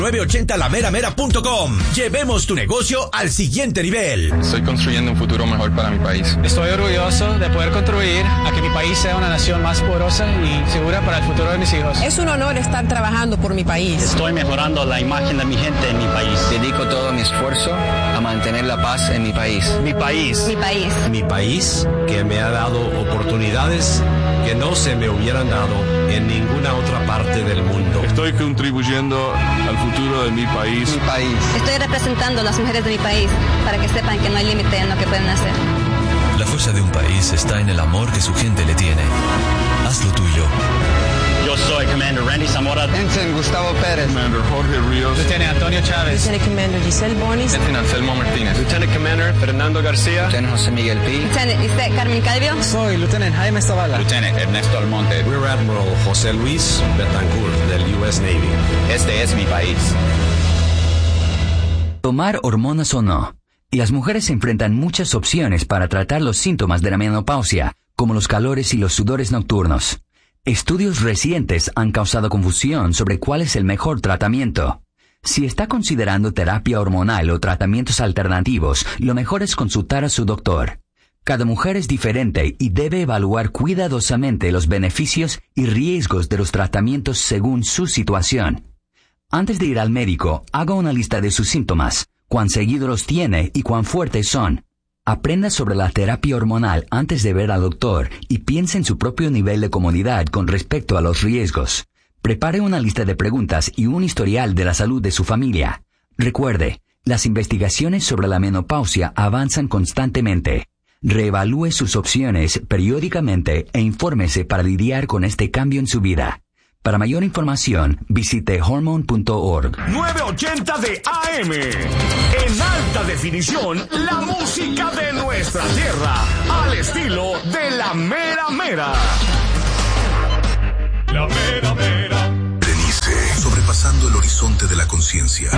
980lameramera.com. Llevemos tu negocio al siguiente nivel. Estoy construyendo un futuro mejor para mi país. Estoy orgulloso de poder contribuir a que mi país sea una nación más poderosa y segura para el futuro de mis hijos. Es un honor estar trabajando por mi país. Estoy mejorando la imagen de mi gente en mi país. Dedico todo mi esfuerzo a mantener la paz en mi país. Mi país. Mi país. Mi país, que me ha dado oportunidades que no se me hubieran dado en ninguna otra parte del mundo. Estoy contribuyendo al futuro de mi país. Mi país. Estoy representando a las mujeres de mi país para que sepan que no hay límite en lo que pueden hacer. La fuerza de un país está en el amor que su gente le tiene. Haz lo tuyo. Yo soy Commander Randy Zamora. Ensign Gustavo Pérez. Commander Jorge Ríos. Lieutenant Antonio Chávez. Lieutenant Commander Giselle Bonis. Lieutenant Anselmo Martínez. Lieutenant Commander Fernando García. Lieutenant José Miguel P. Lieutenant Isaac Carmen Calvio. Soy Lieutenant Jaime Zavala. Lieutenant Ernesto Almonte. Rear Admiral José Luis Betancourt del US Navy. Este es mi país. Tomar hormonas o no. Y las mujeres enfrentan muchas opciones para tratar los síntomas de la menopausia, como los calores y los sudores nocturnos. Estudios recientes han causado confusión sobre cuál es el mejor tratamiento. Si está considerando terapia hormonal o tratamientos alternativos, lo mejor es consultar a su doctor. Cada mujer es diferente y debe evaluar cuidadosamente los beneficios y riesgos de los tratamientos según su situación. Antes de ir al médico, haga una lista de sus síntomas, cuán seguido los tiene y cuán fuertes son. Aprenda sobre la terapia hormonal antes de ver al doctor y piense en su propio nivel de comodidad con respecto a los riesgos. Prepare una lista de preguntas y un historial de la salud de su familia. Recuerde, las investigaciones sobre la menopausia avanzan constantemente. Reevalúe sus opciones periódicamente e infórmese para lidiar con este cambio en su vida. Para mayor información, visite hormone.org. 980 de AM. En alta definición, la música de nuestra tierra. Al estilo de la mera mera. La mera mera. Berenice, sobrepasando el horizonte de la conciencia.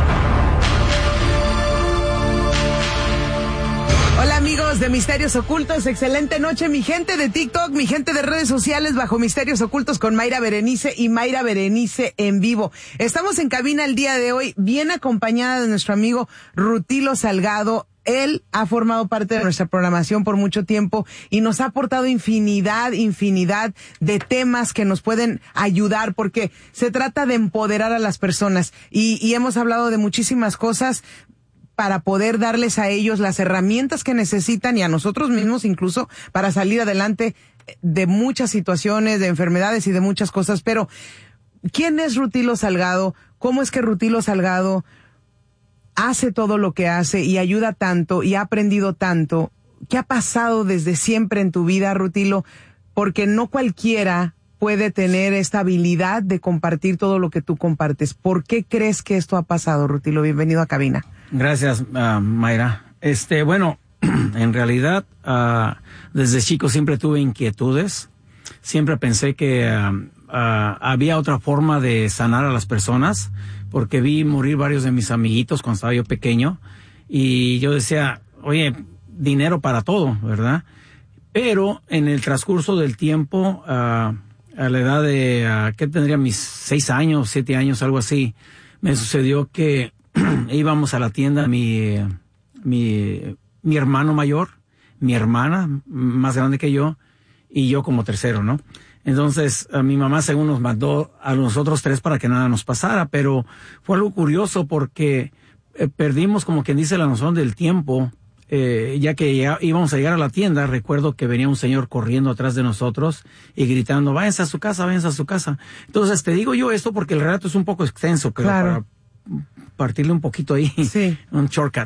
Hola amigos de Misterios Ocultos, excelente noche mi gente de TikTok, mi gente de redes sociales bajo Misterios Ocultos con Mayra Berenice y Mayra Berenice en vivo. Estamos en cabina el día de hoy bien acompañada de nuestro amigo Rutilo Salgado. Él ha formado parte de nuestra programación por mucho tiempo y nos ha aportado infinidad de temas que nos pueden ayudar porque se trata de empoderar a las personas y hemos hablado de muchísimas cosas para poder darles a ellos las herramientas que necesitan y a nosotros mismos incluso para salir adelante de muchas situaciones, de enfermedades y de muchas cosas. Pero, ¿quién es Rutilo Salgado? ¿Cómo es que Rutilo Salgado hace todo lo que hace y ayuda tanto y ha aprendido tanto? ¿Qué ha pasado desde siempre en tu vida, Rutilo? Porque no cualquiera puede tener esta habilidad de compartir todo lo que tú compartes. ¿Por qué crees que esto ha pasado, Rutilo? Bienvenido a cabina. Gracias, Mayra. Bueno, en realidad, desde chico siempre tuve inquietudes. Siempre pensé que había otra forma de sanar a las personas, porque vi morir varios de mis amiguitos cuando estaba yo pequeño. Y yo decía, oye, dinero para todo, ¿verdad? Pero en el transcurso del tiempo, a la edad de, ¿qué tendría? Mis 6 años, 7 años, algo así, me sucedió que íbamos a la tienda, mi hermano mayor, mi hermana más grande que yo, y yo como tercero, ¿no? Entonces, mi mamá según nos mandó a nosotros 3 para que nada nos pasara, pero fue algo curioso porque perdimos, como quien dice, la noción del tiempo. Ya que íbamos a llegar a la tienda, recuerdo que venía un señor corriendo atrás de nosotros y gritando, váyanse a su casa, váyanse a su casa. Entonces, te digo yo esto porque el relato es un poco extenso, pero claro, para partirle un poquito ahí, sí, un shortcut.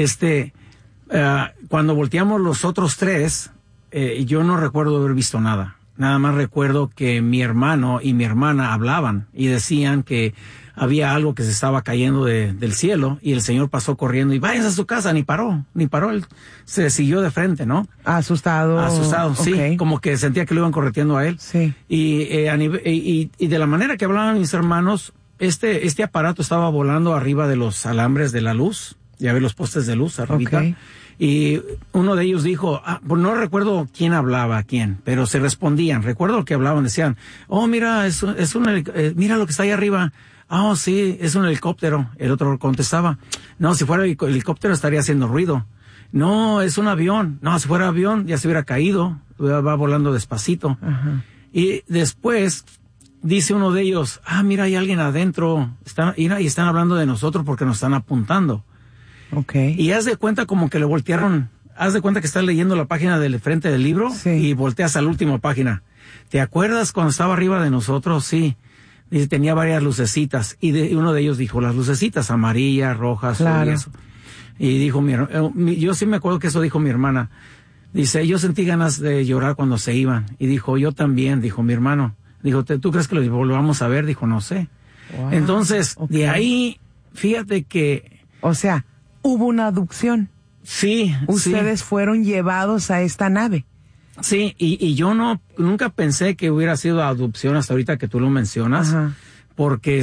Cuando volteamos los otros 3, yo no recuerdo haber visto nada. Nada más recuerdo que mi hermano y mi hermana hablaban y decían que había algo que se estaba cayendo del cielo y el señor pasó corriendo y váyanse a su casa, ni paró, él se siguió de frente, ¿no? Asustado, sí, okay. Como que sentía que lo iban correteando a él. Sí. Y de la manera que hablaban mis hermanos, este aparato estaba volando arriba de los alambres de la luz, ya ve los postes de luz arribita. Okay. Y uno de ellos dijo, pues no recuerdo quién hablaba a quién, pero se respondían. Recuerdo que hablaban, decían, oh, mira, mira lo que está ahí arriba. Oh, sí, es un helicóptero. El otro contestaba, no, si fuera helicóptero estaría haciendo ruido. No, es un avión. No, si fuera avión ya se hubiera caído. Va volando despacito. Ajá. Y después dice uno de ellos, mira, hay alguien adentro. Y están hablando de nosotros porque nos están apuntando. Okay. Y haz de cuenta como que le voltearon. Haz de cuenta que estás leyendo la página del frente del libro, sí, y volteas a la última página. ¿Te acuerdas cuando estaba arriba de nosotros? Sí. Dice, tenía varias lucecitas. Y uno de ellos dijo, las lucecitas amarillas, rojas, claro, y eso. Y dijo, yo sí me acuerdo que eso dijo mi hermana. Dice, yo sentí ganas de llorar cuando se iban. Y dijo, yo también, dijo mi hermano. Dijo, ¿tú crees que lo volvamos a ver? Dijo, no sé. Wow. Entonces, de ahí, fíjate que... O sea, hubo una abducción. Sí. Ustedes fueron llevados a esta nave. Sí, y yo nunca pensé que hubiera sido adopción hasta ahorita que tú lo mencionas. Ajá. Porque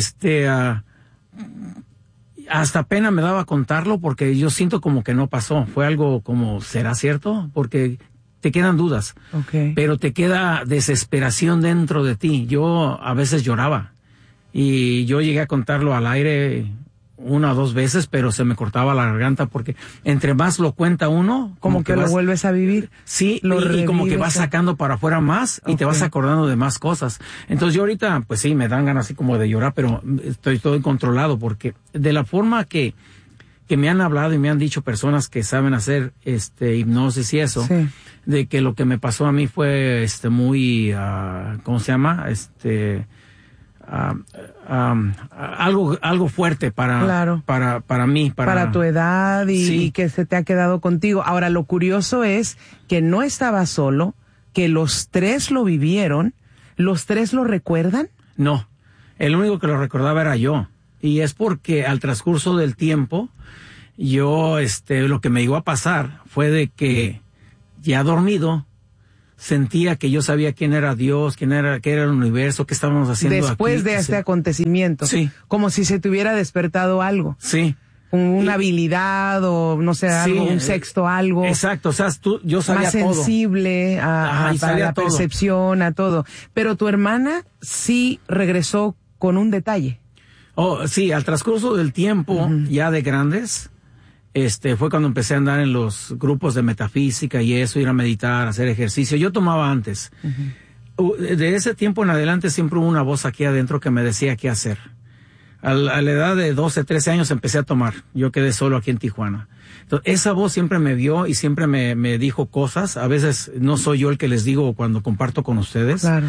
hasta pena me daba contarlo porque yo siento como que no pasó. Fue algo como, ¿será cierto? Porque te quedan dudas. Okay. Pero te queda desesperación dentro de ti. Yo a veces lloraba. Y yo llegué a contarlo al aire 1 o 2 veces, pero se me cortaba la garganta porque entre más lo cuenta uno... Como que lo vuelves a vivir. Sí, y como que vas sacando para afuera más y te vas acordando de más cosas. Entonces yo ahorita, pues sí, me dan ganas así como de llorar, pero estoy todo controlado porque de la forma que me han hablado y me han dicho personas que saben hacer hipnosis y eso, sí, de que lo que me pasó a mí fue muy, ¿cómo se llama? Algo fuerte claro, para mí. Para tu edad y que se te ha quedado contigo. Ahora, lo curioso es que no estabas solo, que los 3 lo vivieron. ¿Los 3 lo recuerdan? No, el único que lo recordaba era yo. Y es porque al transcurso del tiempo, yo, lo que me llegó a pasar fue de que ya dormido, sentía que yo sabía quién era Dios, qué era el universo, qué estábamos haciendo después aquí, de este acontecimiento. Sí. Como si se te hubiera despertado algo. Sí. Una habilidad o no sé, algo, un sexto algo. Exacto, o sea, yo sabía más sensible todo. a la todo, percepción, a todo. Pero tu hermana sí regresó con un detalle. Oh, sí, al transcurso del tiempo, ya de grandes, fue cuando empecé a andar en los grupos de metafísica y eso, ir a meditar, hacer ejercicio. Yo tomaba antes. De ese tiempo en adelante siempre hubo una voz aquí adentro que me decía qué hacer. A la edad de 12, 13 años empecé a tomar. Yo quedé solo aquí en Tijuana. Entonces, esa voz siempre me vio y siempre me dijo cosas. A veces no soy yo el que les digo cuando comparto con ustedes. Claro.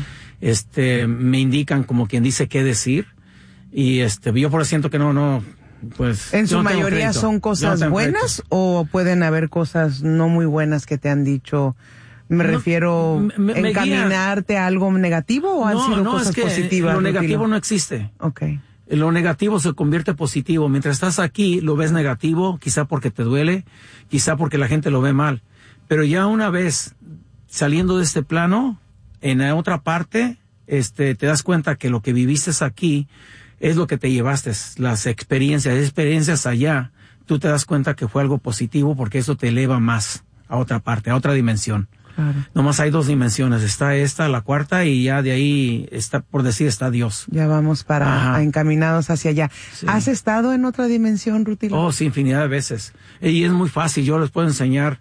Me indican como quien dice qué decir. Y yo por eso siento que no, pues. ¿En su mayoría son cosas buenas o pueden haber cosas no muy buenas que te han dicho? Me refiero, ¿encaminarte a algo negativo o han sido cosas positivas? Lo negativo no existe. Okay. Lo negativo se convierte positivo. Mientras estás aquí, lo ves negativo, quizá porque te duele, quizá porque la gente lo ve mal. Pero ya una vez saliendo de este plano, en la otra parte, te das cuenta que lo que viviste aquí es lo que te llevaste, las experiencias allá. Tú te das cuenta que fue algo positivo porque eso te eleva más a otra parte, a otra dimensión. Claro. Nomás hay 2 dimensiones, está esta, la cuarta, y ya de ahí está, por decir, está Dios. Ya vamos encaminados hacia allá. Sí. ¿Has estado en otra dimensión, Rutilo? Oh, sí, infinidad de veces. Y es muy fácil, yo les puedo enseñar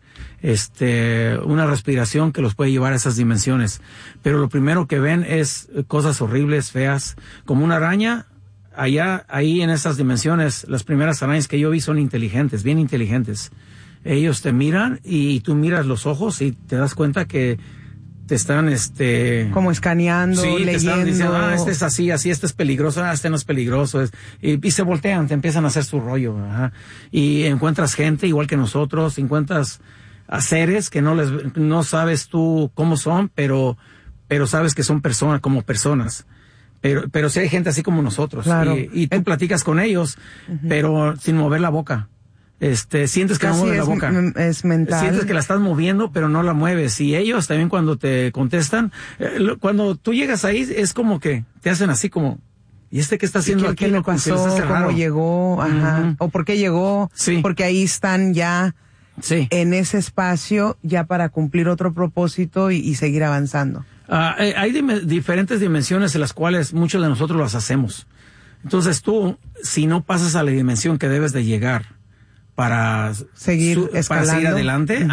una respiración que los puede llevar a esas dimensiones. Pero lo primero que ven es cosas horribles, feas, como una araña. Ahí en esas dimensiones, las primeras arañas que yo vi son inteligentes, bien inteligentes. Ellos te miran y tú miras los ojos y te das cuenta que te están, como escaneando, sí, leyendo. Te están diciendo, este es así, este es peligroso, este no es peligroso. Y se voltean, te empiezan a hacer su rollo. Ajá. Y encuentras gente igual que nosotros, encuentras a seres que no sabes tú cómo son, pero sabes que son personas, como personas. Pero sí hay gente así como nosotros. Claro. Y tú platicas con ellos, pero sin mover la boca. Sientes que no mueves la boca. Es mental. Sientes que la estás moviendo, pero no la mueves. Y ellos también cuando te contestan, cuando tú llegas ahí, es como que te hacen así como, ¿y qué está haciendo aquí? ¿Qué le pasó? ¿Cómo llegó? Ajá. ¿O por qué llegó? Sí. Porque ahí están ya sí. en ese espacio ya para cumplir otro propósito y seguir avanzando. Hay diferentes dimensiones en las cuales muchos de nosotros las hacemos. Entonces tú, si no pasas a la dimensión que debes de llegar para seguir adelante,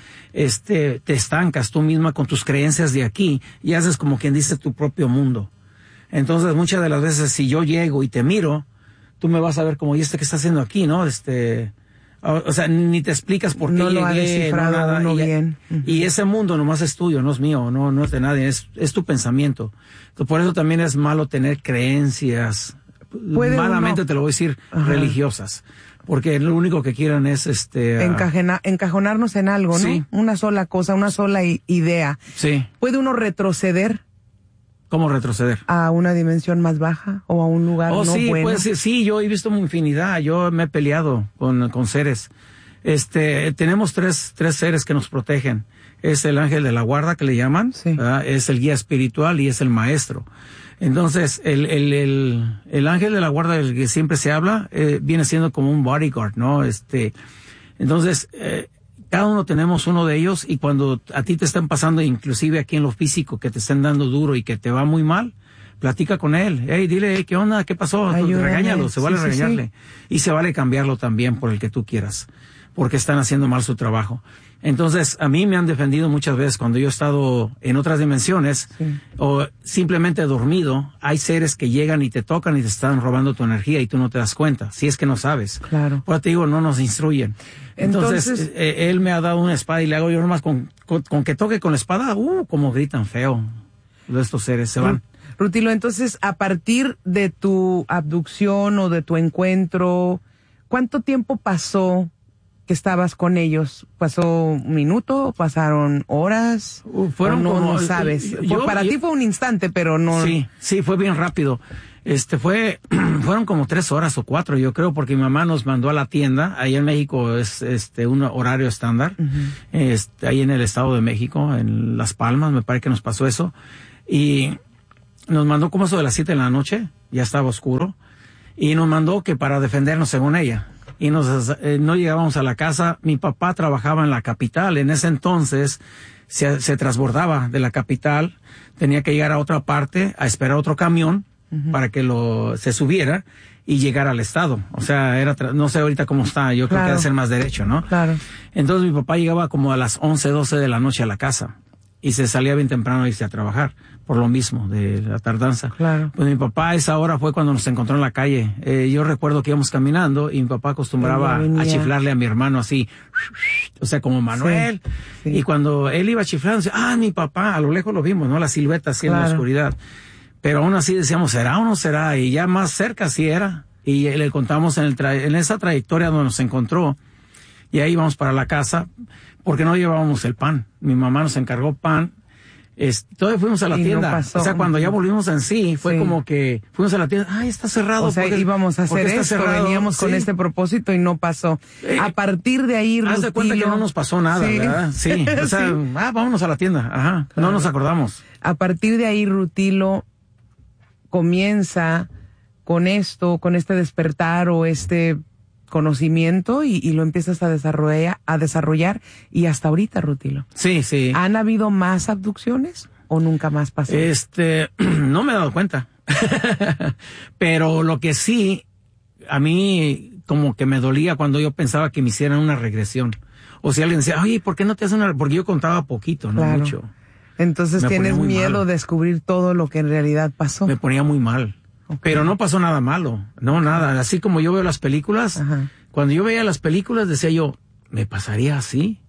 te estancas tú misma con tus creencias de aquí y haces como quien dice tu propio mundo. Entonces muchas de las veces si yo llego y te miro, tú me vas a ver como, ¿y qué está haciendo aquí, no? O sea, ni te explicas por qué no llegué, lo ha descifrado nada. Uno bien. Y ese mundo nomás es tuyo, no es mío, no es de nadie, es tu pensamiento. Entonces, por eso también es malo tener creencias, malamente te lo voy a decir, religiosas. Porque lo único que quieren es encajonarnos en algo, ¿no? Sí. Una sola cosa, una sola idea. Sí. ¿Puede uno retroceder? ¿Cómo retroceder? ¿A una dimensión más baja o a un lugar no sí, bueno? Pues, sí, yo he visto infinidad, yo me he peleado con seres. Tenemos tres seres que nos protegen. Es el ángel de la guarda que le llaman, es el guía espiritual y es el maestro. Entonces, el ángel de la guarda del que siempre se habla, viene siendo como un bodyguard, ¿no? Entonces, cada uno tenemos uno de ellos y cuando a ti te están pasando, inclusive aquí en lo físico, que te estén dando duro y que te va muy mal, platica con él. Hey, dile, ¿qué onda? ¿Qué pasó? Regáñalo, se vale regañarle. Y se vale cambiarlo también por el que tú quieras, porque están haciendo mal su trabajo. Entonces, a mí me han defendido muchas veces cuando yo he estado en otras dimensiones o simplemente dormido. Hay seres que llegan y te tocan y te están robando tu energía y tú no te das cuenta, si es que no sabes. Claro. Por eso te digo, no nos instruyen. Entonces él me ha dado una espada y le hago yo nomás con que toque con la espada, como gritan feo de estos seres, se van. Rutilo, entonces, a partir de tu abducción o de tu encuentro, ¿cuánto tiempo pasó que estabas con ellos? ¿Pasó un minuto? ¿Pasaron horas? Fueron como... No sabes. Para ti fue un instante, pero no... Sí, fue bien rápido. Fueron como 3 horas o 4, yo creo, porque mi mamá nos mandó a la tienda. Ahí en México es un horario estándar. Ahí en el Estado de México, en Las Palmas, me parece que nos pasó eso. Y nos mandó como eso de las 7 de la noche, ya estaba oscuro. Y nos mandó que para defendernos, según ella. Y no llegábamos a la casa. Mi papá trabajaba en la capital. En ese entonces se transbordaba de la capital. Tenía que llegar a otra parte, a esperar otro camión para que se subiera y llegara al estado. O sea, no sé ahorita cómo está. Yo creo que debe ser más derecho, ¿no? Claro. Entonces mi papá llegaba como a las 11, 12 de la noche a la casa. Y se salía bien temprano a irse a trabajar, por lo mismo, de la tardanza. Claro. Pues mi papá a esa hora fue cuando nos encontró en la calle. Yo recuerdo que íbamos caminando y mi papá acostumbraba a chiflarle a mi hermano así, o sea, como Manuel. Sí. Y cuando él iba chiflando, decía, mi papá, a lo lejos lo vimos, ¿no? La silueta así en la oscuridad. Pero aún así decíamos, ¿será o no será? Y ya más cerca sí era. Y le contamos en esa trayectoria donde nos encontró. Y ahí íbamos para la casa, porque no llevábamos el pan. Mi mamá nos encargó pan. Todavía fuimos a la tienda. No, o sea, cuando ya volvimos en sí, fue como que fuimos a la tienda. Está cerrado. O sea, íbamos a hacer esto, veníamos con este propósito y no pasó. A partir de ahí, Rutilo... Haz de cuenta que no nos pasó nada, ¿verdad? Sí. O sea, vámonos a la tienda. Ajá. Claro. No nos acordamos. A partir de ahí, Rutilo comienza con este despertar o este conocimiento y lo empiezas a desarrollar y hasta ahorita, Rutilo. Sí. ¿Han habido más abducciones o nunca más pasó? No me he dado cuenta. Pero lo que sí, a mí como que me dolía cuando yo pensaba que me hicieran una regresión. O si alguien decía, oye, ¿por qué no te hacen una? Porque yo contaba poquito, no mucho. Entonces tienes miedo de descubrir todo lo que en realidad pasó. Me ponía muy mal. Okay. Pero no pasó nada malo, no nada. Así como yo veo las películas, cuando yo veía las películas decía yo, ¿me pasaría así?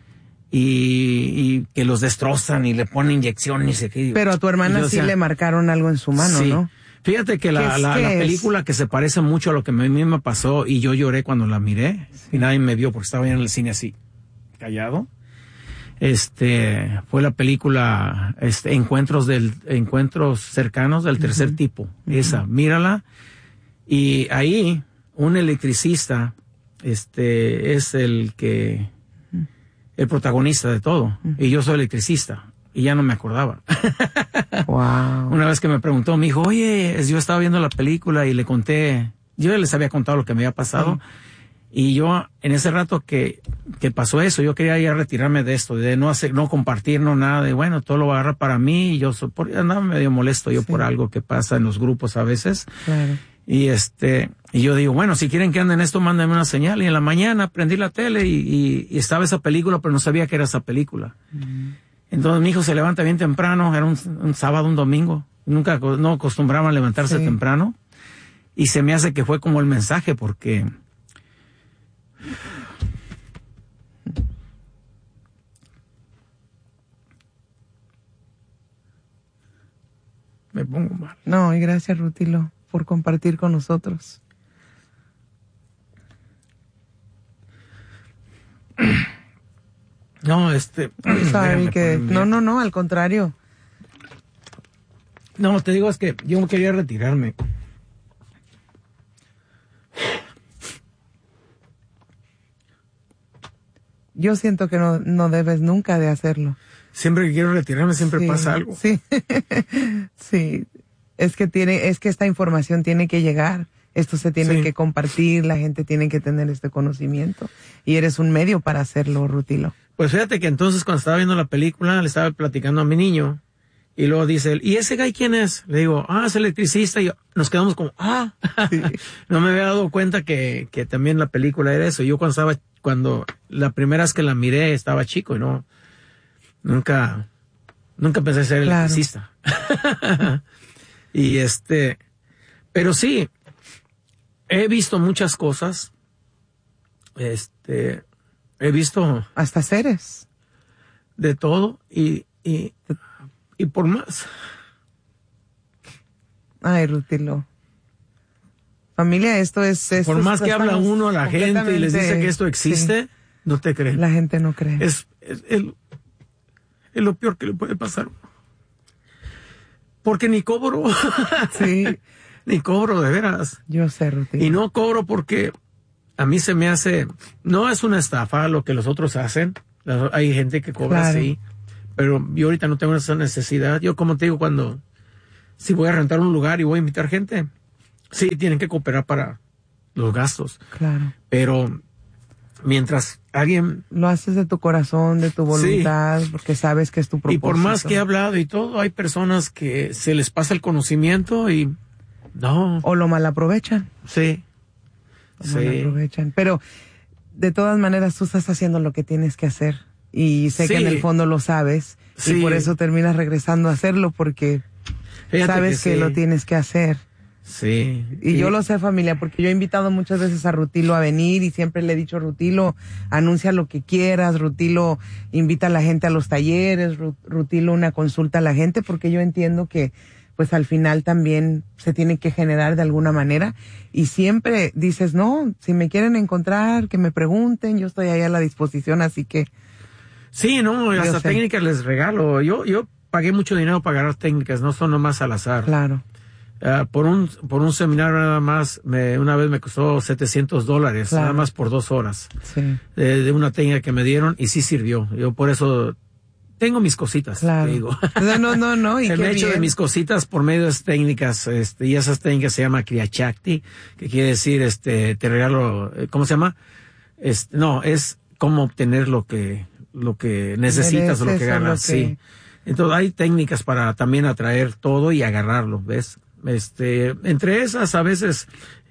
Y que los destrozan y le ponen inyección y se qué. Pero a tu hermana sí le marcaron algo en su mano, ¿no? Fíjate que la película que se parece mucho a lo que a mí me pasó y yo lloré cuando la miré y nadie me vio porque estaba en el cine así, callado. Fue la película Encuentros cercanos del tercer tipo. Esa, mírala. Y ahí un electricista es el protagonista de todo. Y yo soy electricista y ya no me acordaba. Wow. Una vez que me preguntó, me dijo, oye, yo estaba viendo la película y le conté, yo les había contado lo que me había pasado. Y yo, en ese rato que pasó eso, yo quería ya retirarme de esto, de no compartir, nada, de bueno, todo lo voy a agarrar para mí, y yo andaba medio molesto yo por algo que pasa en los grupos a veces. Claro. Y y yo digo, bueno, si quieren que ande en esto, mándenme una señal. Y en la mañana prendí la tele y estaba esa película, pero no sabía que era esa película. Entonces mi hijo se levanta bien temprano, era un sábado, un domingo. No acostumbraban levantarse temprano. Y se me hace que fue como el mensaje, porque me pongo mal. No, y gracias, Rutilo, por compartir con nosotros. No, Sorry que... No, al contrario. No, te digo, es que yo quería retirarme. Yo siento que no debes nunca de hacerlo. Siempre que quiero retirarme, siempre pasa algo. Sí, sí. Es que esta información tiene que llegar. Esto se tiene que compartir, la gente tiene que tener este conocimiento. Y eres un medio para hacerlo, Rutilo. Pues fíjate que entonces cuando estaba viendo la película, le estaba platicando a mi niño. Y luego dice él, ¿y ese guy quién es? Le digo, es electricista. Y nos quedamos como, sí. No me había dado cuenta que también la película era eso. Yo cuando la primera vez que la miré estaba chico y nunca pensé ser electricista. Y pero sí, he visto muchas cosas. He visto hasta seres de todo y por más. Ay, Rutilo. Familia, esto es... Por más que habla uno a la gente y les dice que esto existe, no te creen. La gente no cree. Es lo peor que le puede pasar. Porque ni cobro. Sí. Ni cobro, de veras. Yo sé, Rutilo. Y no cobro porque a mí se me hace... No es una estafa lo que los otros hacen. Hay gente que cobra así. Pero yo ahorita no tengo esa necesidad. Yo, como te digo, si voy a rentar un lugar y voy a invitar gente, sí, tienen que cooperar para los gastos. Claro. Pero mientras alguien... Lo haces de tu corazón, de tu voluntad, porque sabes que es tu propósito. Y por más que he hablado y todo, hay personas que se les pasa el conocimiento y no. O lo malaprovechan. Sí. Malaprovechan. Pero de todas maneras tú estás haciendo lo que tienes que hacer. Y sé que en el fondo lo sabes. Sí. Y por eso terminas regresando a hacerlo, porque sabes que lo tienes que hacer. Sí. Y yo lo sé, familia, porque yo he invitado muchas veces a Rutilo a venir y siempre le he dicho, Rutilo, anuncia lo que quieras, Rutilo, invita a la gente a los talleres, Rutilo, una consulta a la gente, porque yo entiendo que pues al final también se tiene que generar de alguna manera. Y siempre dices, no, si me quieren encontrar, que me pregunten, yo estoy ahí a la disposición, así que... Sí, no, hasta técnicas les regalo. Yo pagué mucho dinero para agarrar técnicas, no son nomás al azar. Claro. Por un seminario nada más, una vez me costó $700, claro, nada más por 2 horas. Sí. De una técnica que me dieron y sí sirvió. Yo por eso tengo mis cositas, claro, te digo. No. Y se me ha hecho de mis cositas por medio de esas técnicas, y esas técnicas se llama Kriya Shakti, que quiere decir, te regalo, ¿cómo se llama? No, es cómo obtener lo que necesitas o lo que ganas, sí. Entonces hay técnicas para también atraer todo y agarrarlo, ¿ves? Entre esas a veces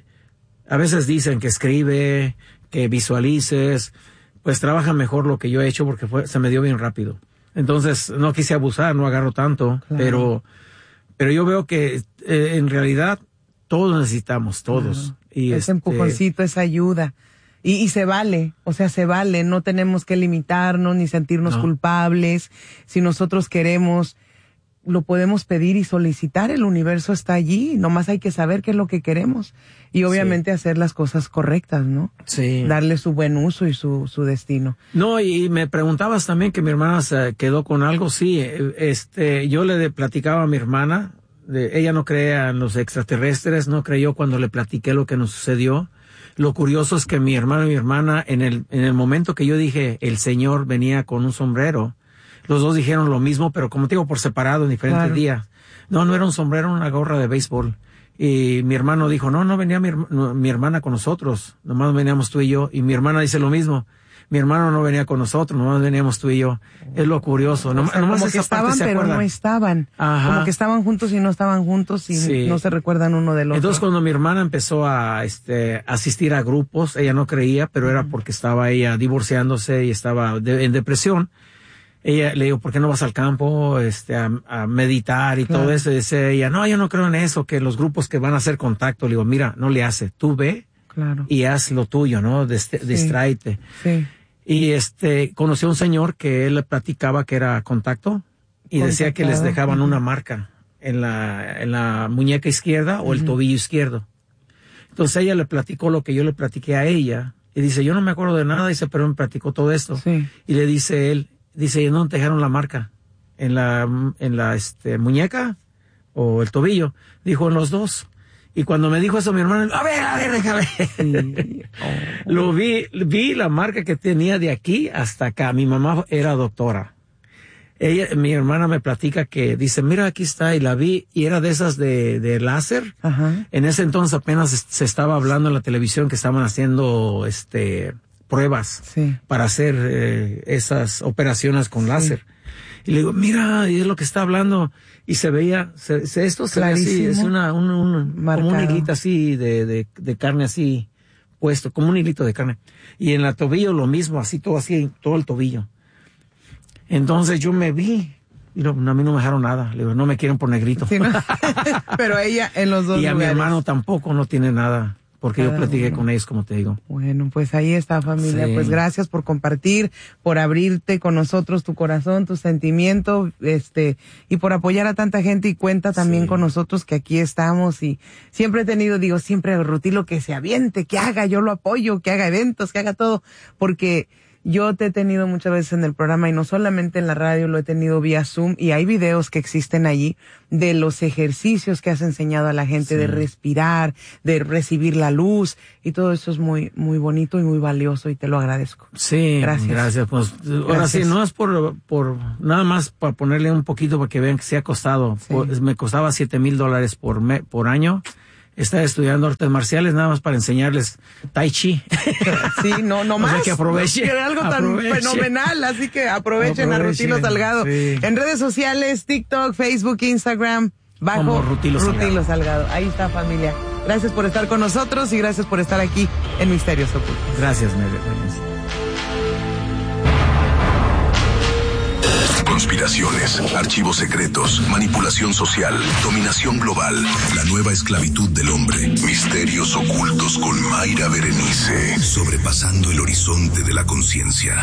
dicen que escribe, que visualices, pues trabaja mejor lo que yo he hecho porque se me dio bien rápido. Entonces no quise abusar, no agarro tanto, claro, pero yo veo que en realidad todos necesitamos, todos. Claro. Y ese empujoncito, esa ayuda. Y se vale, se vale, no tenemos que limitarnos ni sentirnos culpables. Si nosotros queremos, lo podemos pedir y solicitar, el universo está allí, nomás hay que saber qué es lo que queremos. Y obviamente hacer las cosas correctas, ¿no? Sí. Darle su buen uso y su destino. No, y me preguntabas también que mi hermana se quedó con algo, sí, yo le platicaba a mi hermana, ella no creía en los extraterrestres, no creyó cuando le platiqué lo que nos sucedió. Lo curioso es que mi hermano y mi hermana, en el momento que yo dije, el Señor venía con un sombrero, los dos dijeron lo mismo, pero como te digo, por separado, en diferentes días. No era un sombrero, era una gorra de béisbol. Y mi hermano dijo, no venía mi hermana con nosotros, nomás veníamos tú y yo. Y mi hermana dice lo mismo. Mi hermano no venía con nosotros, nomás veníamos tú y yo. Es lo curioso. Nomás como que estaban, pero no estaban. Ajá. Como que estaban juntos y no estaban juntos y no se recuerdan uno del otro. Entonces, cuando mi hermana empezó a asistir a grupos, ella no creía, pero era porque estaba ella divorciándose y estaba en depresión. Ella le digo, ¿por qué no vas al campo a meditar y todo eso? Y dice ella, no, yo no creo en eso, que los grupos que van a hacer contacto. Le digo, mira, no le hace, tú ve y haz lo tuyo, ¿no? Distráete. Sí. Y conoció a un señor que él platicaba que era contacto y decía que les dejaban una marca en la muñeca izquierda o el tobillo izquierdo. Entonces ella le platicó lo que yo le platiqué a ella y dice, yo no me acuerdo de nada, dice, pero me platicó todo esto. Sí. Y le dice él, ¿no te dejaron la marca en la muñeca o el tobillo? Dijo, en los dos. Y cuando me dijo eso mi hermano, a ver, déjame. Sí. Lo vi la marca que tenía de aquí hasta acá. Mi mamá era doctora. Mi hermana me platica que dice, mira, aquí está, y la vi, y era de esas de láser. Ajá. En ese entonces apenas se estaba hablando en la televisión que estaban haciendo pruebas para hacer esas operaciones con láser. Y le digo, mira, y es lo que está hablando. Y se veía, esto se ve así, es como un hilito así de carne así puesto, como un hilito de carne. Y en el tobillo lo mismo, así, todo el tobillo. Entonces yo me vi, y a mí no me dejaron nada. Le digo, no me quieren por negrito. Sí, ¿no? Pero ella en los dos y lugares. A mi hermano tampoco no tiene nada. Porque yo platiqué con ellos, como te digo. Bueno, pues ahí está, familia. Sí. Pues gracias por compartir, por abrirte con nosotros tu corazón, tu sentimiento, y por apoyar a tanta gente, y cuenta también con nosotros que aquí estamos. Y siempre he tenido, siempre Rutilo que se aviente, que haga, yo lo apoyo, que haga eventos, que haga todo, porque yo te he tenido muchas veces en el programa y no solamente en la radio, lo he tenido vía Zoom, y hay videos que existen allí de los ejercicios que has enseñado a la gente de respirar, de recibir la luz, y todo eso es muy, muy bonito y muy valioso, y te lo agradezco. Sí, gracias. Pues ahora sí, no es por nada más para ponerle un poquito para que vean que se ha costado. Me costaba $7,000 por año. Estaba estudiando artes marciales nada más para enseñarles Tai Chi. Sí, no más. O sea que aprovechen. No, algo tan fenomenal, así que aprovechen a Rutilo Salgado. Sí. En redes sociales, TikTok, Facebook, Instagram, bajo Rutilo Salgado. Ahí está, familia. Gracias por estar con nosotros y gracias por estar aquí en Misterios Ocultos. Gracias, Mary. Conspiraciones, archivos secretos, manipulación social, dominación global, la nueva esclavitud del hombre, misterios ocultos con Mayra Berenice, sobrepasando el horizonte de la conciencia.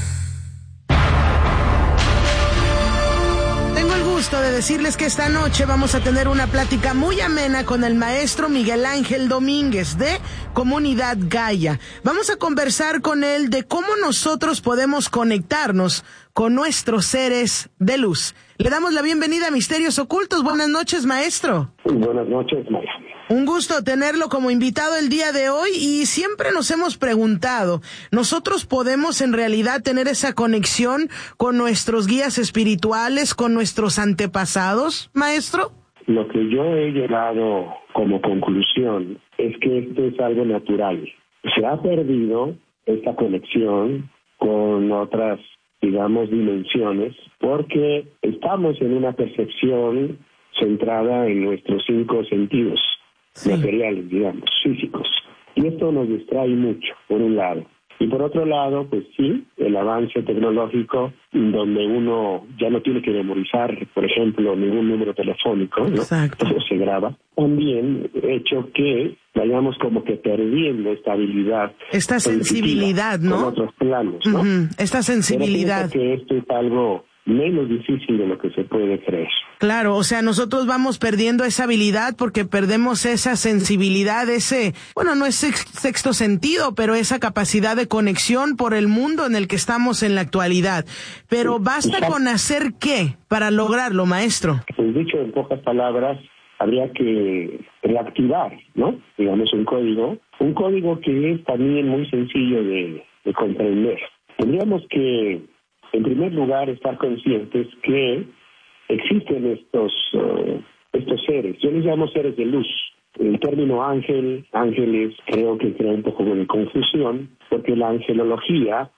Tengo el gusto de decirles que esta noche vamos a tener una plática muy amena con el maestro Miguel Ángel Domínguez de Comunidad Gaia. Vamos a conversar con él de cómo nosotros podemos conectarnos con nuestros seres de luz. Le damos la bienvenida a Misterios Ocultos. Buenas noches, maestro. Buenas noches, Mayra. Un gusto tenerlo como invitado el día de hoy, y siempre nos hemos preguntado, ¿nosotros podemos en realidad tener esa conexión con nuestros guías espirituales, con nuestros antepasados, maestro? Lo que yo he llegado como conclusión es que esto es algo natural. Se ha perdido esta conexión con otras, digamos, dimensiones, porque estamos en una percepción centrada en nuestros 5 sentidos materiales, digamos, físicos. Y esto nos distrae mucho, por un lado. Y por otro lado, pues sí, el avance tecnológico, donde uno ya no tiene que memorizar, por ejemplo, ningún número telefónico, ¿no? Exacto. Todo se graba. También hecho que vayamos como que perdiendo esta habilidad. Esta sensibilidad, ¿no? Con otros planos, ¿no? Esta sensibilidad. Pero pienso que esto es algo menos difícil de lo que se puede creer. Claro, o sea, nosotros vamos perdiendo esa habilidad porque perdemos esa sensibilidad, no es sexto sentido, pero esa capacidad de conexión por el mundo en el que estamos en la actualidad. Pero basta con hacer ¿qué para lograrlo, maestro? Pues dicho en pocas palabras, habría que reactivar, ¿no? Digamos un código que es también muy sencillo de comprender. Tendríamos que, en primer lugar, estar conscientes que existen estos seres. Yo les llamo seres de luz. El término ángeles creo que crea un poco de confusión, porque la angelología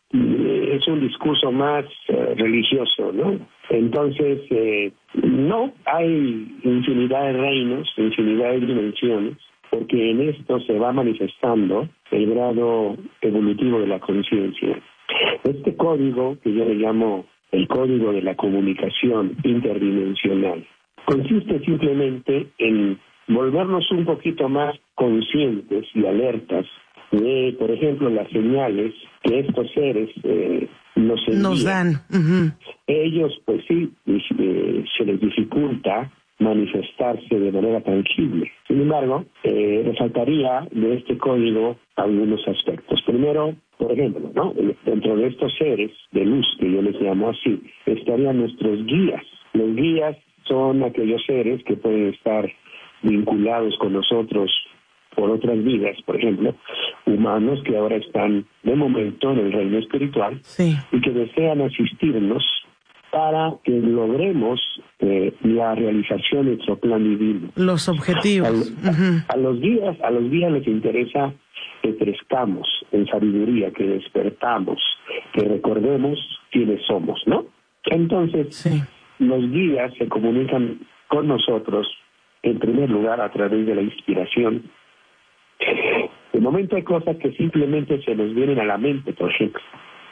es un discurso más religioso, ¿no? Entonces, no, hay infinidad de reinos, infinidad de dimensiones, porque en esto se va manifestando el grado evolutivo de la conciencia. Este código, que yo le llamo el código de la comunicación interdimensional, consiste simplemente en volvernos un poquito más conscientes y alertas de, por ejemplo, las señales que estos seres nos dan. Ellos, pues sí, se les dificulta manifestarse de manera tangible. Sin embargo, resaltaría de este código algunos aspectos. Primero, por ejemplo, ¿no? Dentro de estos seres de luz, que yo les llamo así, estarían nuestros guías. Los guías son aquellos seres que pueden estar vinculados con nosotros por otras vidas, por ejemplo, humanos que ahora están de momento en el reino espiritual, sí, y que desean asistirnos para que logremos la realización de nuestro plan divino. Los objetivos. A los guías les interesa que crezcamos en sabiduría, que despertamos, que recordemos quiénes somos, ¿no? Entonces, sí, los guías se comunican con nosotros, en primer lugar, a través de la inspiración. De momento hay cosas que simplemente se nos vienen a la mente, por ejemplo.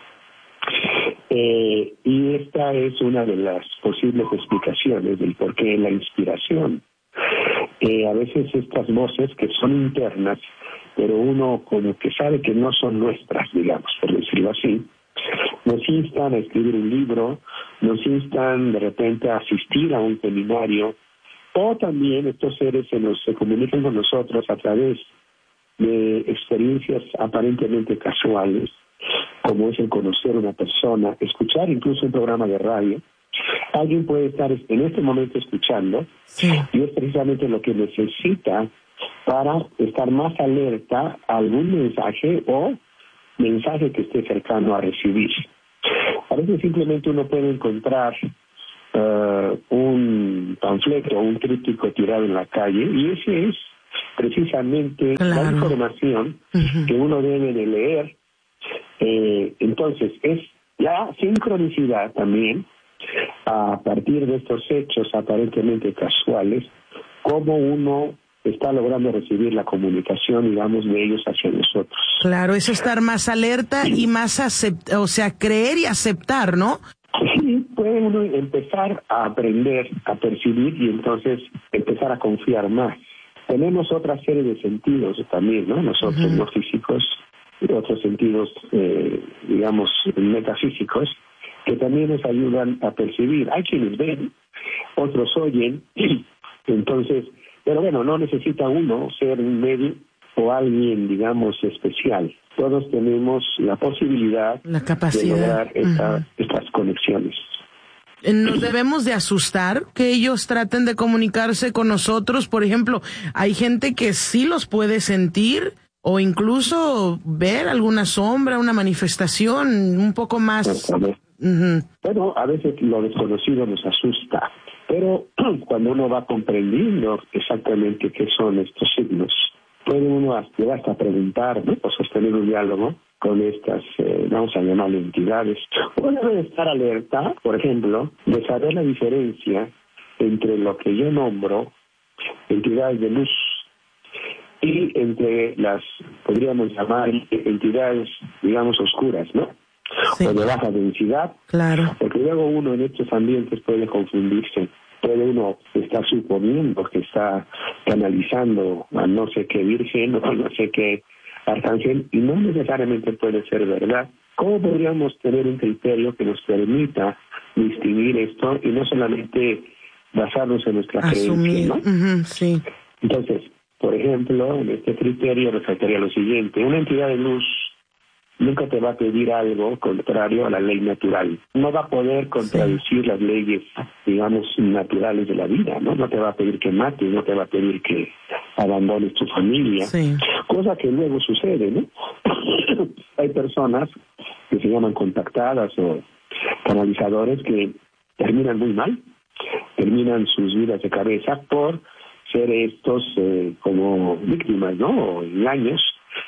Y esta es una de las posibles explicaciones del por qué la inspiración. A veces estas voces que son internas, pero uno como que sabe que no son nuestras, digamos, por decirlo así, nos instan a escribir un libro, nos instan de repente a asistir a un seminario, o también estos seres se comunican con nosotros a través de experiencias aparentemente casuales, como es el conocer a una persona, escuchar incluso un programa de radio. Alguien puede estar en este momento escuchando, sí, y es precisamente lo que necesita para estar más alerta a algún mensaje o mensaje que esté cercano a recibir. A veces simplemente uno puede encontrar un panfleto o un tríptico tirado en la calle, y ese es precisamente la información que uno debe de leer. Entonces, es la sincronicidad también, a partir de estos hechos aparentemente casuales, cómo uno está logrando recibir la comunicación, digamos, de ellos hacia nosotros. Claro, es estar más alerta y más creer y aceptar, ¿no? Sí, puede uno empezar a aprender, a percibir, y entonces empezar a confiar más. Tenemos otra serie de sentidos también, ¿no? Nosotros, los físicos, y otros sentidos, digamos, metafísicos, que también nos ayudan a percibir. Hay quienes ven, otros oyen, entonces, pero bueno, no necesita uno ser un medio o alguien, digamos, especial. Todos tenemos la posibilidad, la capacidad de lograr estas conexiones. ¿Nos debemos de asustar que ellos traten de comunicarse con nosotros? Por ejemplo, hay gente que sí los puede sentir o incluso ver alguna sombra, una manifestación un poco más... Bueno, a veces lo desconocido nos asusta, pero cuando uno va comprendiendo exactamente qué son estos signos, puede uno hasta preguntar, ¿no? O sostener un diálogo con estas, vamos a llamarle entidades. Uno debe estar alerta, por ejemplo, de saber la diferencia entre lo que yo nombro entidades de luz y entre las, podríamos llamar, entidades, digamos, oscuras, ¿no? Sí. O de baja densidad. Claro. Porque luego uno en estos ambientes puede confundirse. Puede uno estar suponiendo que está canalizando a no sé qué virgen o a no sé qué arcángel, y no necesariamente puede ser verdad. ¿Cómo podríamos tener un criterio que nos permita distinguir esto y no solamente basarnos en nuestra creencia, ¿no? Sí. Entonces, por ejemplo, en este criterio resaltaría lo siguiente: una entidad de luz nunca te va a pedir algo contrario a la ley natural. No va a poder contradecir las leyes, digamos, naturales de la vida, ¿no? No te va a pedir que mates, no te va a pedir que abandones tu familia. Sí. Cosa que luego sucede, ¿no? Hay personas que se llaman contactadas o canalizadores que terminan muy mal, terminan sus vidas de cabeza por ser estos como víctimas, ¿no? O engaños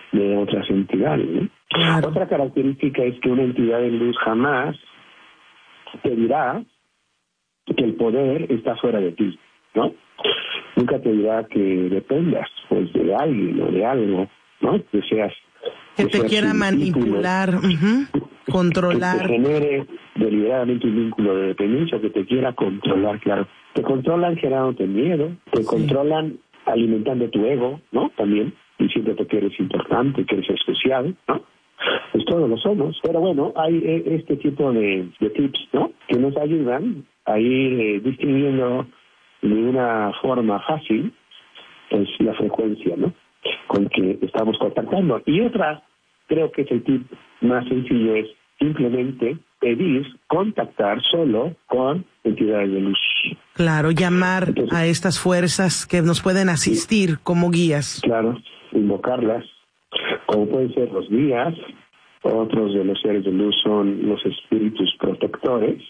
de otras entidades, ¿no? Claro. Otra característica es que una entidad de luz jamás te dirá que el poder está fuera de ti, ¿no? Nunca te dirá que dependas pues de alguien o de algo, ¿no? Que te quiera manipular, controlar. Que te genere deliberadamente un vínculo de dependencia, que te quiera controlar, claro. Te controlan generándote miedo, te controlan alimentando tu ego, ¿no? También, diciéndote que eres importante, que eres especial, ¿no? Pues todos lo somos. Pero bueno, hay este tipo de tips, ¿no? Que nos ayudan a ir distinguiendo de una forma fácil, pues la frecuencia, ¿no? Con que estamos contactando. Y otra, creo que es el tip más sencillo, es simplemente pedir, contactar solo con entidades de luz. Claro, llamar a estas fuerzas que nos pueden asistir como guías. Claro, invocarlas, como pueden ser los guías. Otros de los seres de luz son los espíritus protectores,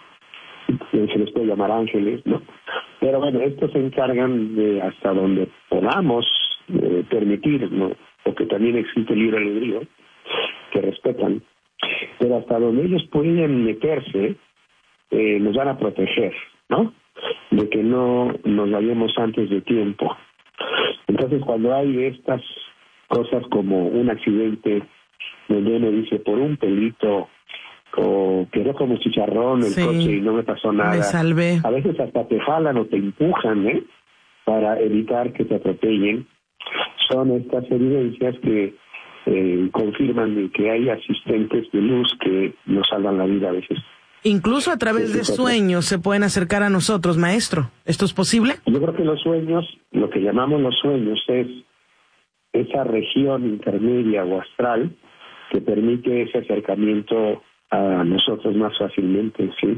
se les puede llamar ángeles, ¿no? Pero bueno, estos se encargan de, hasta donde podamos permitir, ¿no? Porque también existe el libre albedrío, que respetan, pero hasta donde ellos pueden meterse, nos van a proteger, ¿no? De que no nos vayamos antes de tiempo. Entonces, cuando hay estas cosas como un accidente, donde uno dice, por un pelito, o quedó como chicharrón el coche y no me pasó nada. Me salvé. A veces hasta te jalan o te empujan, para evitar que te atropellen. Son estas evidencias que confirman de que hay asistentes de luz que nos salvan la vida a veces. Incluso a través de sueños se pueden acercar a nosotros, maestro. ¿Esto es posible? Yo creo que los sueños, lo que llamamos los sueños, es esa región intermedia o astral que permite ese acercamiento a nosotros más fácilmente, ¿sí?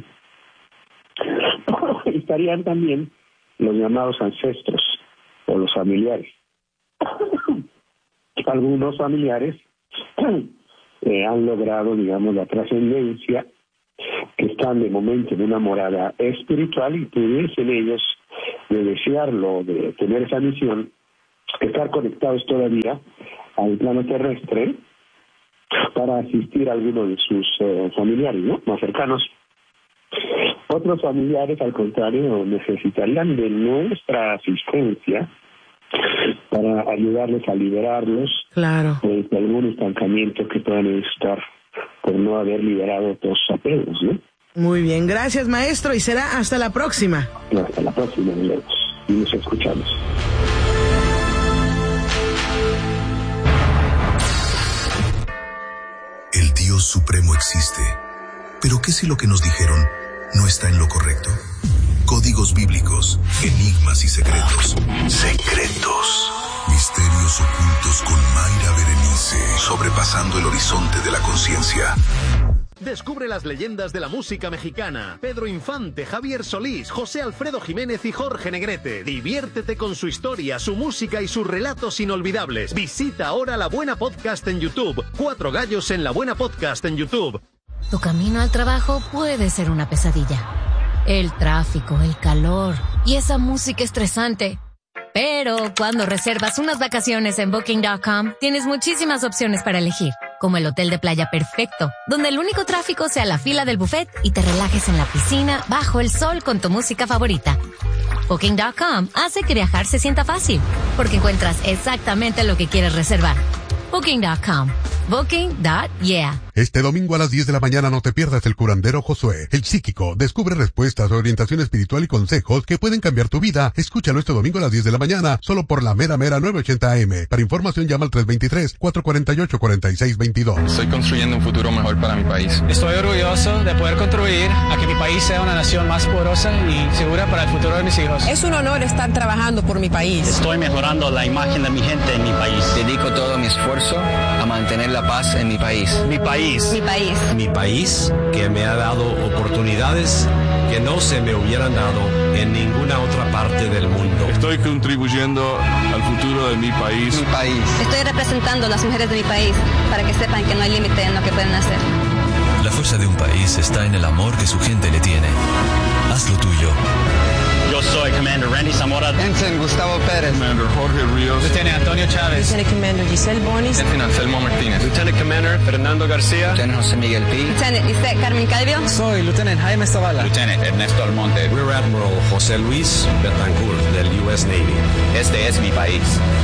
Estarían también los llamados ancestros o los familiares. Algunos familiares han logrado, digamos, la trascendencia, que están de momento en una morada espiritual y pudiesen ellos, de desearlo, de tener esa misión, estar conectados todavía al plano terrestre para asistir a alguno de sus familiares, ¿no? Más cercanos. Otros familiares, al contrario, necesitarían de nuestra asistencia para ayudarles a liberarlos de algún estancamiento que puedan estar por no haber liberado todos sus apegos, ¿no? Muy bien, gracias, maestro, y será hasta la próxima. Hasta la próxima, y nos escuchamos. El Dios Supremo existe, pero ¿qué si lo que nos dijeron no está en lo correcto? Códigos bíblicos, enigmas y secretos. Secretos. Misterios ocultos con Mayra Berenice. Sobrepasando el horizonte de la conciencia. Descubre las leyendas de la música mexicana. Pedro Infante, Javier Solís, José Alfredo Jiménez y Jorge Negrete. Diviértete con su historia, su música y sus relatos inolvidables. Visita ahora La Buena Podcast en YouTube. 4 gallos en La Buena Podcast en YouTube. Tu camino al trabajo puede ser una pesadilla. El tráfico, el calor y esa música estresante. Pero cuando reservas unas vacaciones en Booking.com, tienes muchísimas opciones para elegir, como el hotel de playa perfecto, donde el único tráfico sea la fila del buffet y te relajes en la piscina bajo el sol con tu música favorita. Booking.com hace que viajar se sienta fácil, porque encuentras exactamente lo que quieres reservar. Booking.com. Booking.yeah. Este domingo a las 10 de la mañana no te pierdas el curandero Josué, el psíquico. Descubre respuestas, orientación espiritual y consejos que pueden cambiar tu vida. Escúchalo este domingo a las 10 de la mañana, solo por la Mera 980 AM. Para información llama al 323-448-4622. Estoy construyendo un futuro mejor para mi país. Estoy orgulloso de poder contribuir a que mi país sea una nación más poderosa y segura para el futuro de mis hijos. Es un honor estar trabajando por mi país. Estoy mejorando la imagen de mi gente en mi país. Dedico todo mi esfuerzo a mantener la paz en mi país. Mi país. Mi país. Mi país, que me ha dado oportunidades que no se me hubieran dado en ninguna otra parte del mundo. Estoy contribuyendo al futuro de mi país. Mi país. Estoy representando a las mujeres de mi país para que sepan que no hay límite en lo que pueden hacer. La fuerza de un país está en el amor que su gente le tiene. Haz lo tuyo. Yo soy Commander Randy Zamora. Ensign Gustavo Pérez. Commander Jorge Ríos. Lieutenant Antonio Chávez. Lieutenant Commander Giselle Bonis. Lieutenant Anselmo Martínez. Lieutenant Commander Fernando García. Lieutenant José Miguel Pi. Lieutenant Lisette Carmen Calvio. Soy Lieutenant Jaime Zavala. Lieutenant Ernesto Almonte. Rear Admiral José Luis Betancourt del US Navy. Este es mi país.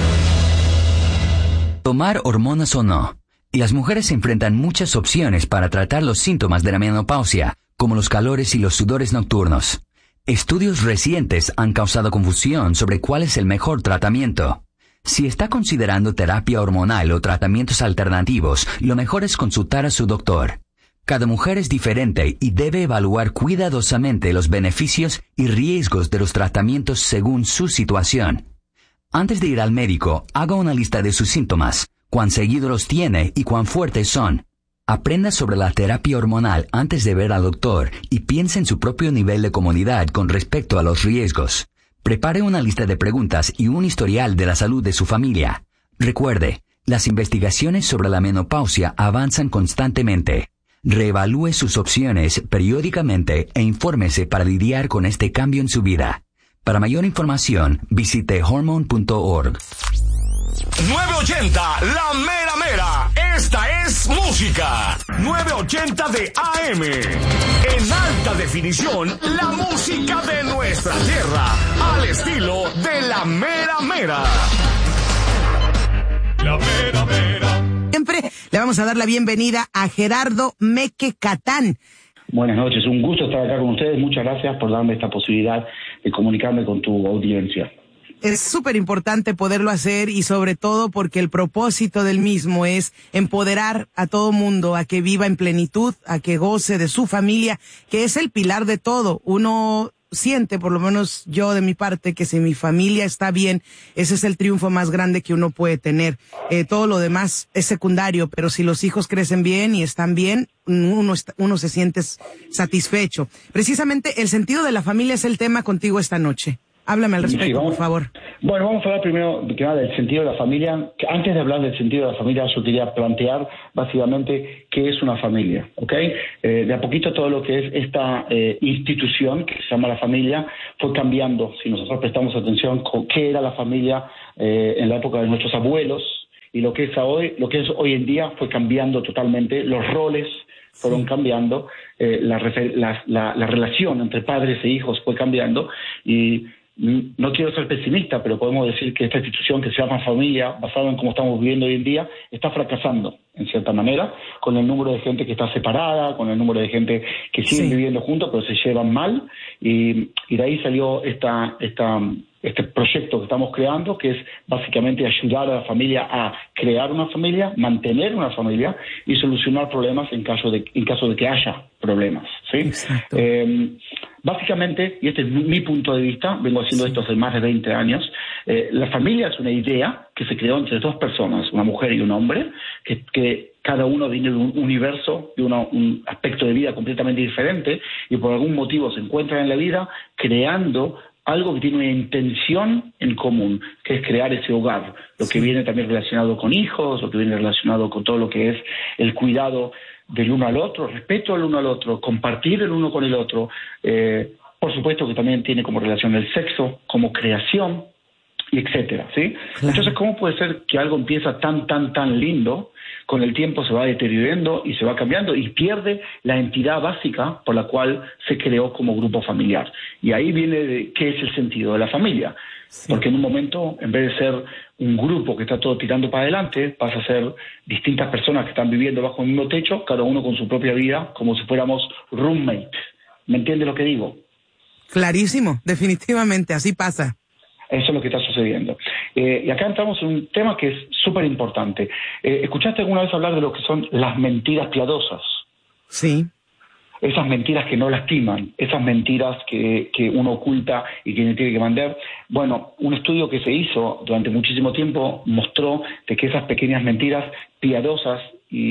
Tomar hormonas o no. Y las mujeres enfrentan muchas opciones para tratar los síntomas de la menopausia, como los calores y los sudores nocturnos. Estudios recientes han causado confusión sobre cuál es el mejor tratamiento. Si está considerando terapia hormonal o tratamientos alternativos, lo mejor es consultar a su doctor. Cada mujer es diferente y debe evaluar cuidadosamente los beneficios y riesgos de los tratamientos según su situación. Antes de ir al médico, haga una lista de sus síntomas, cuán seguido los tiene y cuán fuertes son. Aprenda sobre la terapia hormonal antes de ver al doctor y piense en su propio nivel de comodidad con respecto a los riesgos. Prepare una lista de preguntas y un historial de la salud de su familia. Recuerde, las investigaciones sobre la menopausia avanzan constantemente. Reevalúe sus opciones periódicamente e infórmese para lidiar con este cambio en su vida. Para mayor información, visite hormone.org. 980, la mera mera. Esta es música. 980 de AM. En alta definición, la música de nuestra tierra. Al estilo de la mera mera. La mera mera. Siempre le vamos a dar la bienvenida a Gerardo Meque Catán. Buenas noches, un gusto estar acá con ustedes. Muchas gracias por darme esta posibilidad de comunicarme con tu audiencia. Es súper importante poderlo hacer y sobre todo porque el propósito del mismo es empoderar a todo mundo a que viva en plenitud, a que goce de su familia, que es el pilar de todo. Uno siente, por lo menos yo de mi parte, que si mi familia está bien, ese es el triunfo más grande que uno puede tener. Todo lo demás es secundario, pero si los hijos crecen bien y están bien, uno se siente satisfecho. Precisamente el sentido de la familia es el tema contigo esta noche. Háblame al respecto, sí, por favor. Bueno, vamos a hablar primero que nada del sentido de la familia. Antes de hablar del sentido de la familia, yo quería plantear básicamente qué es una familia, ¿ok? De a poquito todo lo que es esta institución que se llama la familia fue cambiando. Si nosotros prestamos atención con qué era la familia en la época de nuestros abuelos y lo que es hoy en día fue cambiando totalmente. Los roles fueron cambiando, la relación entre padres e hijos fue cambiando y no quiero ser pesimista, pero podemos decir que esta institución que se llama familia, basada en cómo estamos viviendo hoy en día, está fracasando, en cierta manera, con el número de gente que está separada, con el número de gente que sigue viviendo juntos, pero se llevan mal, y de ahí salió este proyecto que estamos creando, que es básicamente ayudar a la familia a crear una familia, mantener una familia y solucionar problemas en caso de que haya problemas, ¿sí? Básicamente, y este es mi punto de vista, vengo haciendo esto hace más de 20 años, la familia es una idea que se creó entre dos personas, una mujer y un hombre, que cada uno viene de un universo, de un aspecto de vida completamente diferente y por algún motivo se encuentran en la vida creando algo que tiene una intención en común, que es crear ese hogar, lo que viene también relacionado con hijos, lo que viene relacionado con todo lo que es el cuidado del uno al otro, respeto al uno al otro, compartir el uno con el otro, por supuesto que también tiene como relación el sexo, como creación, y etcétera, ¿sí? Claro. Entonces, ¿cómo puede ser que algo empieza tan lindo, con el tiempo se va deteriorando y se va cambiando y pierde la entidad básica por la cual se creó como grupo familiar? Y ahí viene qué es el sentido de la familia. Sí. Porque en un momento, en vez de ser un grupo que está todo tirando para adelante, pasa a ser distintas personas que están viviendo bajo el mismo techo, cada uno con su propia vida, como si fuéramos roommates. ¿Me entiendes lo que digo? Clarísimo, definitivamente, así pasa. Eso es lo que está sucediendo. Y acá entramos en un tema que es súper importante. ¿Escuchaste alguna vez hablar de lo que son las mentiras piadosas? Sí. Esas mentiras que no lastiman, esas mentiras que uno oculta y que tiene que mandar. Bueno, un estudio que se hizo durante muchísimo tiempo mostró de que esas pequeñas mentiras piadosas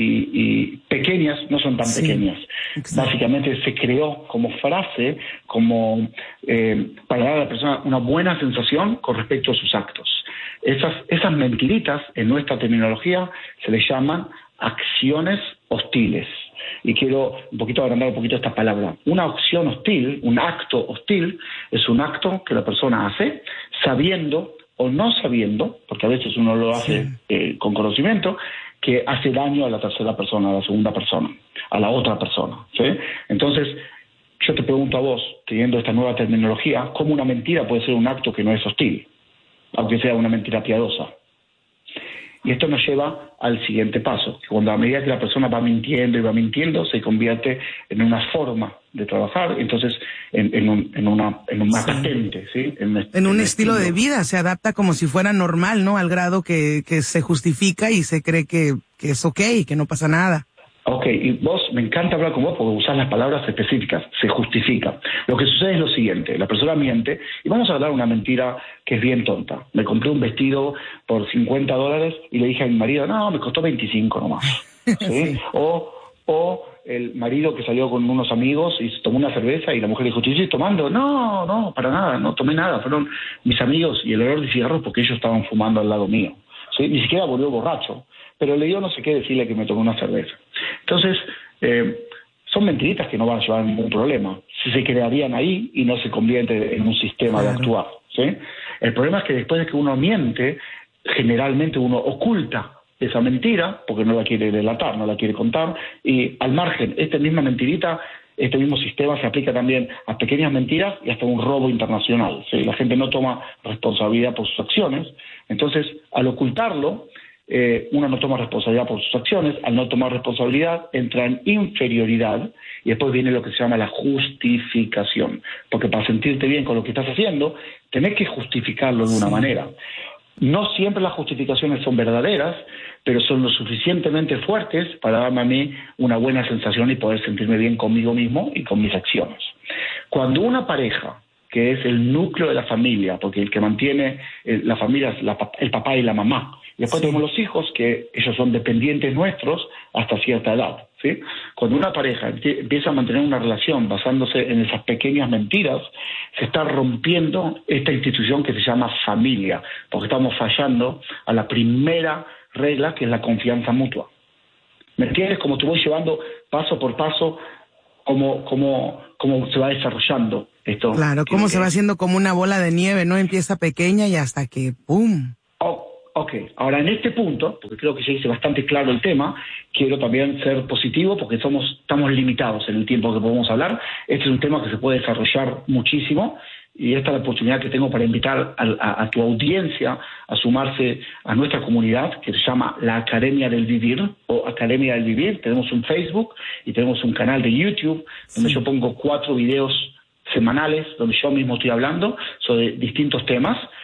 y pequeñas no son tan pequeñas. Exacto. Básicamente se creó como frase, como para dar a la persona una buena sensación con respecto a sus actos. Esas mentiritas en nuestra terminología se les llaman acciones hostiles. Y quiero un poquito agrandar un poquito esta palabra. Una acción hostil, un acto hostil, es un acto que la persona hace sabiendo o no sabiendo, porque a veces uno lo hace con conocimiento, que hace daño a la tercera persona, a la segunda persona, a la otra persona, ¿sí? Entonces, yo te pregunto a vos, teniendo esta nueva terminología, ¿cómo una mentira puede ser un acto que no es hostil, aunque sea una mentira piadosa? Y esto nos lleva al siguiente paso, que cuando a medida que la persona va mintiendo y va mintiendo, se convierte en una forma de trabajar, entonces en una patente, ¿sí? En un estilo de vida, se adapta como si fuera normal, ¿no? Al grado que se justifica y se cree que es okay, que no pasa nada. Ok, y vos, me encanta hablar con vos porque usás las palabras específicas, se justifica. Lo que sucede es lo siguiente, la persona miente, y vamos a hablar una mentira que es bien tonta. Me compré un vestido por $50 y le dije a mi marido, no, me costó 25 nomás. ¿Sí? O el marido que salió con unos amigos y tomó una cerveza y la mujer le dijo, ¿te estás tomando? No, para nada, no tomé nada, fueron mis amigos y el olor de cigarros porque ellos estaban fumando al lado mío. ¿Sí? Ni siquiera volvió borracho, pero le dio no sé qué decirle que me tomó una cerveza. Entonces, son mentiritas que no van a llevar a ningún problema, si se crearían ahí y no se convierte en un sistema de actuar, ¿sí? El problema es que después de que uno miente, generalmente uno oculta esa mentira, porque no la quiere delatar, no la quiere contar, y al margen, esta misma mentirita, este mismo sistema se aplica también a pequeñas mentiras y hasta un robo internacional, ¿sí? La gente no toma responsabilidad por sus acciones, entonces, al ocultarlo, uno no toma responsabilidad por sus acciones, al no tomar responsabilidad entra en inferioridad y después viene lo que se llama la justificación, porque para sentirte bien con lo que estás haciendo, tenés que justificarlo de una manera. No siempre las justificaciones son verdaderas, pero son lo suficientemente fuertes para darme a mí una buena sensación y poder sentirme bien conmigo mismo y con mis acciones. Cuando una pareja, que es el núcleo de la familia, porque el que mantiene la familia es el papá y la mamá, y después tenemos los hijos, que ellos son dependientes nuestros hasta cierta edad, ¿sí? Cuando una pareja empieza a mantener una relación basándose en esas pequeñas mentiras, se está rompiendo esta institución que se llama familia, porque estamos fallando a la primera regla, que es la confianza mutua. ¿Me entiendes? Como te voy llevando paso por paso cómo se va desarrollando esto. Claro, cómo se va haciendo como una bola de nieve, ¿no? Empieza pequeña y hasta que ¡pum! Ok, ahora en este punto, porque creo que ya hice bastante claro el tema, quiero también ser positivo porque estamos limitados en el tiempo que podemos hablar. Este es un tema que se puede desarrollar muchísimo y esta es la oportunidad que tengo para invitar a tu audiencia a sumarse a nuestra comunidad que se llama la Academia del Vivir o Academia del Vivir. Tenemos un Facebook y tenemos un canal de YouTube donde yo pongo 4 videos semanales donde yo mismo estoy hablando sobre distintos temas.